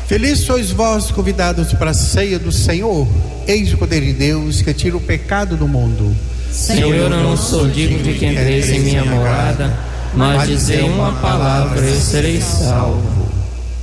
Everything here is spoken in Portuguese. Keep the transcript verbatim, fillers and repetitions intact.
Feliz sois vós, convidados para a ceia do Senhor. Eis o poder de Deus que tira o pecado do mundo. Senhor, eu não sou digno de que entreis em minha morada, mas dizei uma palavra e eu serei salvo.